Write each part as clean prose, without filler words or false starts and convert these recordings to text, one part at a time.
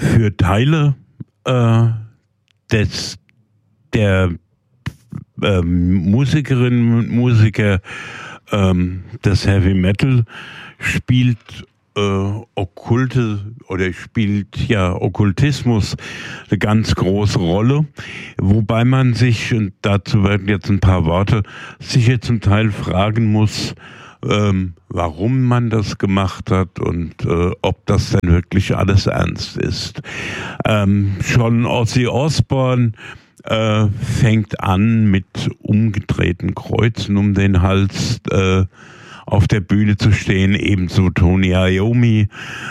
für Teile der Musikerinnen und Musiker des Heavy Metal spielt Okkultismus eine ganz große Rolle, wobei man sich, und dazu werden jetzt ein paar Worte, sicher zum Teil fragen muss, warum man das gemacht hat und ob das denn wirklich alles ernst ist. Schon Ozzy Osbourne fängt an mit umgedrehten Kreuzen um den Hals auf der Bühne zu stehen, ebenso Tony Iommi.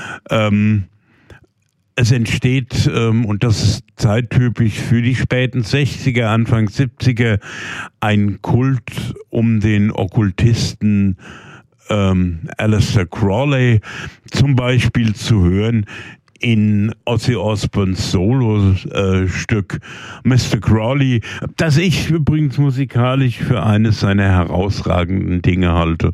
Es entsteht, und das ist zeittypisch für die späten 60er, Anfang 70er, ein Kult um den Okkultisten Aleister Crowley, zum Beispiel zu hören in Ozzy Osbournes Solo-Stück Mr. Crowley, das ich übrigens musikalisch für eines seiner herausragenden Dinge halte.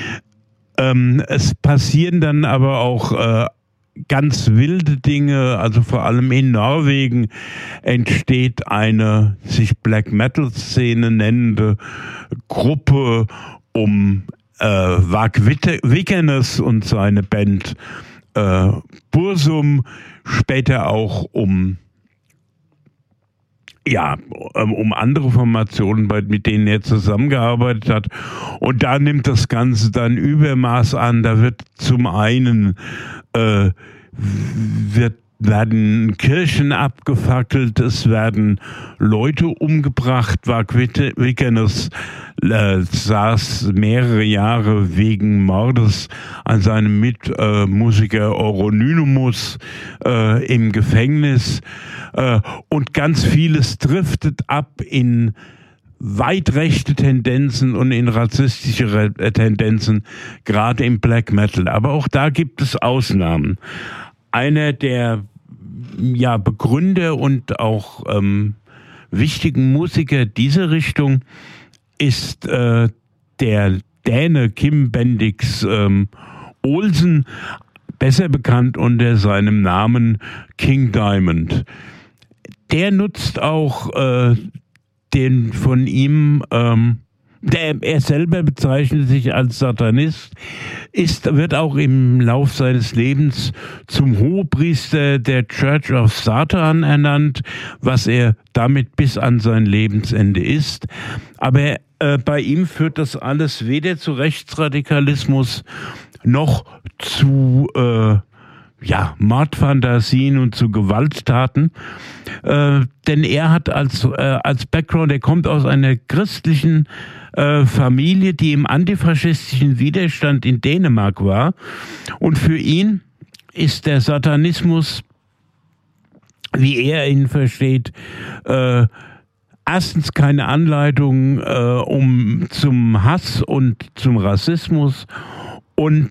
Es passieren dann aber auch ganz wilde Dinge, also vor allem in Norwegen entsteht eine sich Black Metal Szene nennende Gruppe um Varg Vikernes und seine Band Burzum, später auch um andere Formationen, mit denen er zusammengearbeitet hat. Und da nimmt das Ganze dann Übermaß an. Da wird zum einen werden Kirchen abgefackelt, es werden Leute umgebracht. Varg Vikernes saß mehrere Jahre wegen Mordes an seinem Mitmusiker Euronymous im Gefängnis. Und ganz vieles driftet ab in weit rechte Tendenzen und in rassistische Tendenzen, gerade im Black Metal. Aber auch da gibt es Ausnahmen. Einer der Begründer und auch wichtigen Musiker dieser Richtung ist der Däne Kim Bendix Olsen, besser bekannt unter seinem Namen King Diamond. Der nutzt auch den von ihm, er selber bezeichnet sich als Satanist, wird auch im Lauf seines Lebens zum Hohepriester der Church of Satan ernannt, was er damit bis an sein Lebensende ist. Aber bei ihm führt das alles weder zu Rechtsradikalismus noch zu Mordfantasien und zu Gewalttaten. Denn er hat als Background, er kommt aus einer christlichen Familie, die im antifaschistischen Widerstand in Dänemark war. Und für ihn ist der Satanismus, wie er ihn versteht, erstens keine Anleitung zum Hass und zum Rassismus, und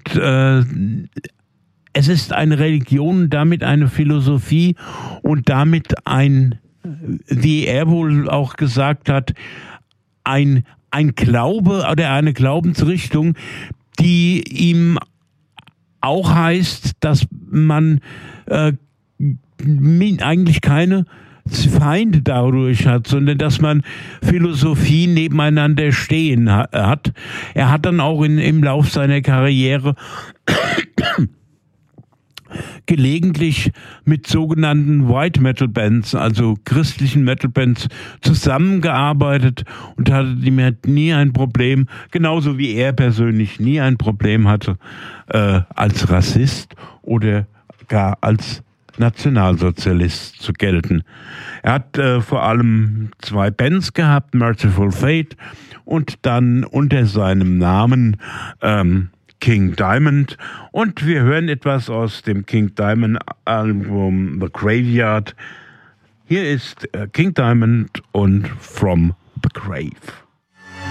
es ist eine Religion, damit eine Philosophie und damit wie er wohl auch gesagt hat, ein Glaube oder eine Glaubensrichtung, die ihm auch heißt, dass man eigentlich keine Feinde dadurch hat, sondern dass man Philosophie nebeneinander stehen hat. Er hat dann auch im Lauf seiner Karriere gelegentlich mit sogenannten White Metal Bands, also christlichen Metal Bands, zusammengearbeitet und hatte damit nie ein Problem, genauso wie er persönlich nie ein Problem hatte, als Rassist oder gar als Nationalsozialist zu gelten. Er hat vor allem 2 Bands gehabt, Merciful Fate und dann unter seinem Namen King Diamond, und wir hören etwas aus dem King Diamond Album The Graveyard. Hier ist King Diamond und From the Grave.